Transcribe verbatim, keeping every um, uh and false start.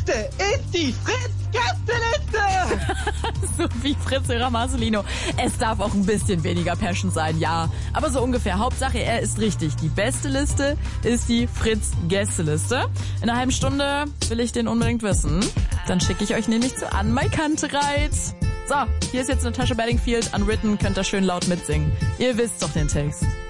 Beste ist die Fritz-Gästeliste! So wie Fritz Hörer Marcelino. Es darf auch ein bisschen weniger Passion sein, ja. Aber so ungefähr. Hauptsache, er ist richtig. Die beste Liste ist die Fritz-Gästeliste. In einer halben Stunde will ich den unbedingt wissen. Dann schicke ich euch nämlich zu An Mai Kantereit. So, hier ist jetzt Natasha Bedingfield. Unwritten, könnt ihr schön laut mitsingen. Ihr wisst doch den Text.